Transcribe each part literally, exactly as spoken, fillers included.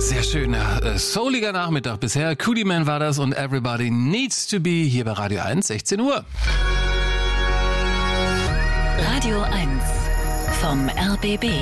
Sehr schöner, äh, souliger Nachmittag bisher. Cootie Man war das und Everybody Needs to Be hier bei Radio eins, sechzehn Uhr. Radio eins vom R B B.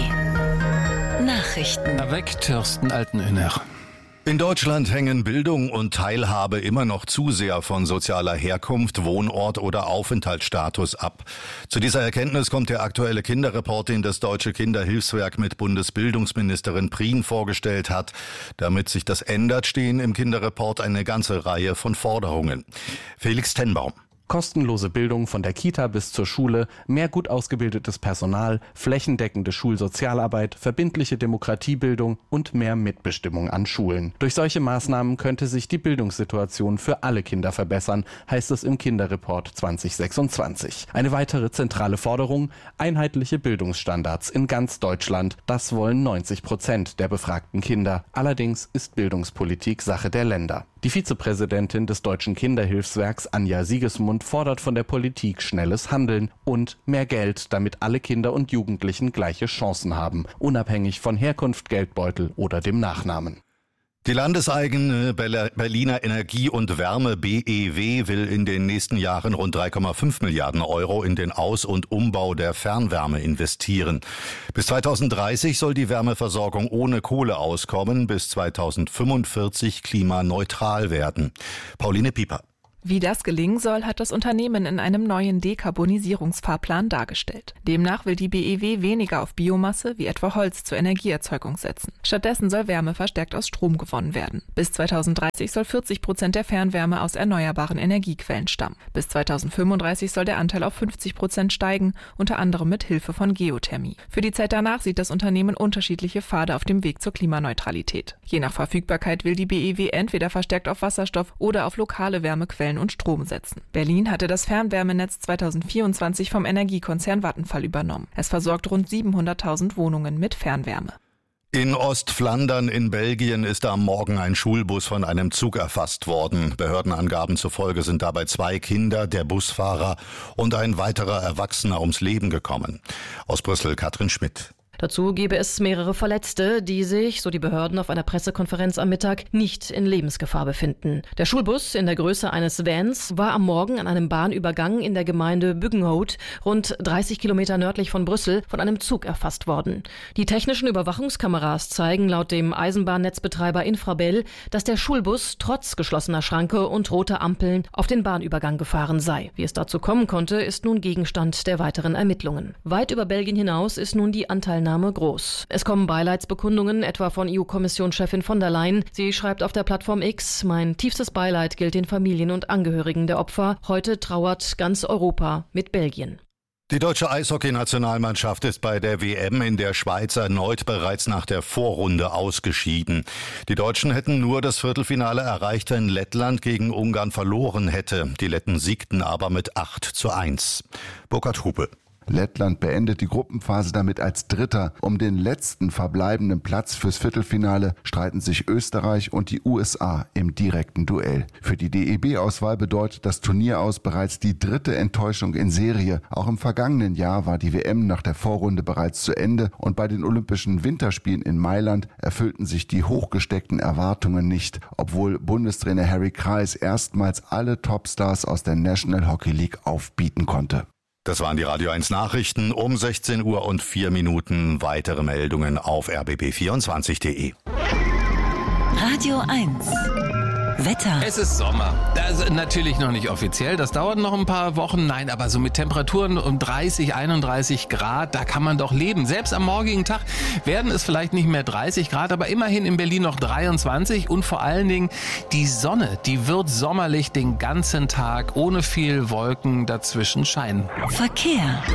Nachrichten. Weg, Thorsten Altenöhner. In Deutschland hängen Bildung und Teilhabe immer noch zu sehr von sozialer Herkunft, Wohnort oder Aufenthaltsstatus ab. Zu dieser Erkenntnis kommt der aktuelle Kinderreport, den das Deutsche Kinderhilfswerk mit Bundesbildungsministerin Prien vorgestellt hat. Damit sich das ändert, stehen im Kinderreport eine ganze Reihe von Forderungen. Felix Tenbaum. Kostenlose Bildung von der Kita bis zur Schule, mehr gut ausgebildetes Personal, flächendeckende Schulsozialarbeit, verbindliche Demokratiebildung und mehr Mitbestimmung an Schulen. Durch solche Maßnahmen könnte sich die Bildungssituation für alle Kinder verbessern, heißt es im Kinderreport zwanzig sechsundzwanzig. Eine weitere zentrale Forderung: einheitliche Bildungsstandards in ganz Deutschland. Das wollen neunzig Prozent der befragten Kinder. Allerdings ist Bildungspolitik Sache der Länder. Die Vizepräsidentin des Deutschen Kinderhilfswerks, Anja Siegesmund, fordert von der Politik schnelles Handeln und mehr Geld, damit alle Kinder und Jugendlichen gleiche Chancen haben, unabhängig von Herkunft, Geldbeutel oder dem Nachnamen. Die landeseigene Berliner Energie- und Wärme B E W will in den nächsten Jahren rund drei Komma fünf Milliarden Euro in den Aus- und Umbau der Fernwärme investieren. Bis zweitausenddreißig soll die Wärmeversorgung ohne Kohle auskommen, bis zweitausendfünfundvierzig klimaneutral werden. Pauline Pieper. Wie das gelingen soll, hat das Unternehmen in einem neuen Dekarbonisierungsfahrplan dargestellt. Demnach will die B E W weniger auf Biomasse, wie etwa Holz, zur Energieerzeugung setzen. Stattdessen soll Wärme verstärkt aus Strom gewonnen werden. Bis zweitausenddreißig soll vierzig Prozent der Fernwärme aus erneuerbaren Energiequellen stammen. Bis zweitausendfünfunddreißig soll der Anteil auf fünfzig Prozent steigen, unter anderem mit Hilfe von Geothermie. Für die Zeit danach sieht das Unternehmen unterschiedliche Pfade auf dem Weg zur Klimaneutralität. Je nach Verfügbarkeit will die B E W entweder verstärkt auf Wasserstoff oder auf lokale Wärmequellen und Strom setzen. Berlin hatte das Fernwärmenetz zweitausendvierundzwanzig vom Energiekonzern Vattenfall übernommen. Es versorgt rund siebenhunderttausend Wohnungen mit Fernwärme. In Ostflandern in Belgien ist am Morgen ein Schulbus von einem Zug erfasst worden. Behördenangaben zufolge sind dabei zwei Kinder, der Busfahrer und ein weiterer Erwachsener ums Leben gekommen. Aus Brüssel Katrin Schmidt. Dazu gebe es mehrere Verletzte, die sich, so die Behörden auf einer Pressekonferenz am Mittag, nicht in Lebensgefahr befinden. Der Schulbus in der Größe eines Vans war am Morgen an einem Bahnübergang in der Gemeinde Buggenhout, rund dreißig Kilometer nördlich von Brüssel, von einem Zug erfasst worden. Die technischen Überwachungskameras zeigen laut dem Eisenbahnnetzbetreiber Infrabel, dass der Schulbus trotz geschlossener Schranke und roter Ampeln auf den Bahnübergang gefahren sei. Wie es dazu kommen konnte, ist nun Gegenstand der weiteren Ermittlungen. Weit über Belgien hinaus ist nun die Anteilnahme groß. Es kommen Beileidsbekundungen, etwa von E U-Kommissionschefin von der Leyen. Sie schreibt auf der Plattform X: Mein tiefstes Beileid gilt den Familien und Angehörigen der Opfer. Heute trauert ganz Europa mit Belgien. Die deutsche Eishockey-Nationalmannschaft ist bei der W M in der Schweiz erneut bereits nach der Vorrunde ausgeschieden. Die Deutschen hätten nur das Viertelfinale erreicht, wenn Lettland gegen Ungarn verloren hätte. Die Letten siegten aber mit acht zu eins. Burkhard Hupe. Lettland beendet die Gruppenphase damit als Dritter. Um den letzten verbleibenden Platz fürs Viertelfinale streiten sich Österreich und die U S A im direkten Duell. Für die D E B-Auswahl bedeutet das Turnier aus bereits die dritte Enttäuschung in Serie. Auch im vergangenen Jahr war die W M nach der Vorrunde bereits zu Ende und bei den Olympischen Winterspielen in Mailand erfüllten sich die hochgesteckten Erwartungen nicht, obwohl Bundestrainer Harry Kreis erstmals alle Topstars aus der National Hockey League aufbieten konnte. Das waren die Radio eins Nachrichten um sechzehn Uhr und vier Minuten. Weitere Meldungen auf r b b vierundzwanzig punkt d e. Radio eins. Wetter. Es ist Sommer. Das ist natürlich noch nicht offiziell. Das dauert noch ein paar Wochen. Nein, aber so mit Temperaturen um dreißig, einunddreißig Grad, da kann man doch leben. Selbst am morgigen Tag werden es vielleicht nicht mehr dreißig Grad, aber immerhin in Berlin noch dreiundzwanzig. Und vor allen Dingen die Sonne, die wird sommerlich den ganzen Tag ohne viel Wolken dazwischen scheinen. Verkehr.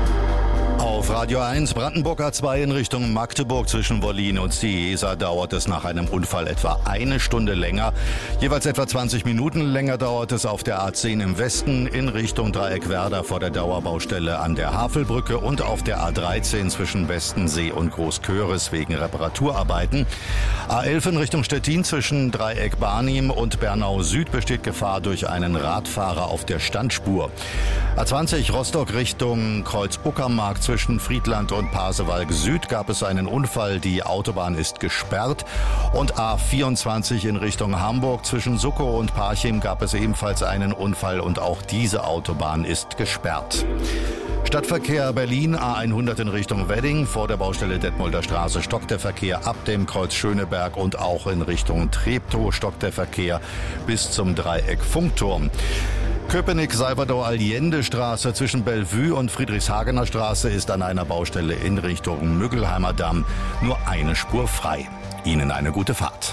Auf Radio eins, Brandenburg A zwei in Richtung Magdeburg zwischen Wollin und Cieza dauert es nach einem Unfall etwa eine Stunde länger. Jeweils etwa zwanzig Minuten länger dauert es auf der A zehn im Westen in Richtung Dreieckwerder vor der Dauerbaustelle an der Havelbrücke und auf der A dreizehn zwischen Westensee und Großköris wegen Reparaturarbeiten. A elf in Richtung Stettin zwischen Dreieck Barnim und Bernau Süd besteht Gefahr durch einen Radfahrer auf der Standspur. A zwanzig Rostock Richtung Kreuz Uckermark zwischen zwischen Friedland und Pasewalk Süd gab es einen Unfall. Die Autobahn ist gesperrt. Und A vierundzwanzig in Richtung Hamburg zwischen Suckow und Parchim gab es ebenfalls einen Unfall und auch diese Autobahn ist gesperrt. Stadtverkehr Berlin, A hundert in Richtung Wedding. Vor der Baustelle Detmolder Straße stockt der Verkehr ab dem Kreuz Schöneberg und auch in Richtung Treptow stockt der Verkehr bis zum Dreieck Funkturm. Köpenick-Salvador-Allende-Straße zwischen Bellevue und Friedrichshagener Straße ist an einer Baustelle in Richtung Müggelheimer Damm nur eine Spur frei. Ihnen eine gute Fahrt.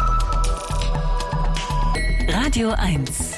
Radio eins.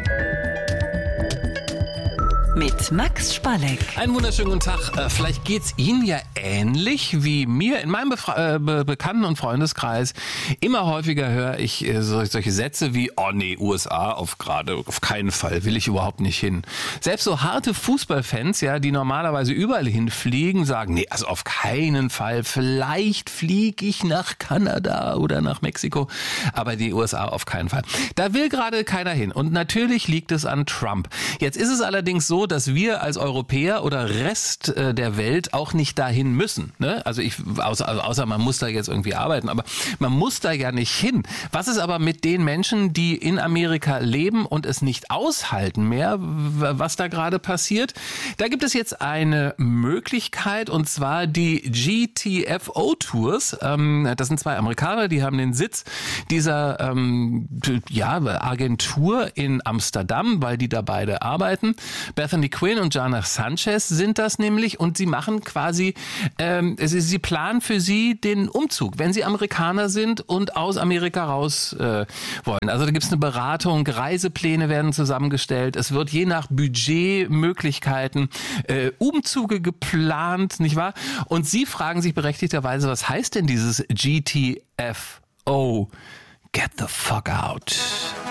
Mit Max Spalleck. Einen wunderschönen guten Tag. Äh, vielleicht geht's Ihnen ja ähnlich wie mir. In meinem Befra- äh, Be- Bekannten- und Freundeskreis immer häufiger höre ich äh, so, solche Sätze wie, oh nee, U S A auf gerade, auf keinen Fall, will ich überhaupt nicht hin. Selbst so harte Fußballfans, ja, die normalerweise überall hinfliegen, sagen, nee, also auf keinen Fall. Vielleicht fliege ich nach Kanada oder nach Mexiko, aber die U S A auf keinen Fall. Da will gerade keiner hin. Und natürlich liegt es an Trump. Jetzt ist es allerdings so, dass wir als Europäer oder Rest äh, der Welt auch nicht dahin müssen. Ne? Also ich, außer, also außer man muss da jetzt irgendwie arbeiten, aber man muss da ja nicht hin. Was ist aber mit den Menschen, die in Amerika leben und es nicht aushalten mehr, was da gerade passiert? Da gibt es jetzt eine Möglichkeit, und zwar die G T F O-Tours. Ähm, das sind zwei Amerikaner, die haben den Sitz dieser ähm, ja, Agentur in Amsterdam, weil die da beide arbeiten. Bethany Quinn und Jana Sanchez sind das nämlich, und sie machen quasi, ähm, sie, sie planen für sie den Umzug, wenn sie Amerikaner sind und aus Amerika raus äh, wollen. Also da gibt es eine Beratung, Reisepläne werden zusammengestellt, es wird je nach Budgetmöglichkeiten äh, Umzüge geplant, nicht wahr? Und sie fragen sich berechtigterweise, was heißt denn dieses G T F O? Get the fuck out.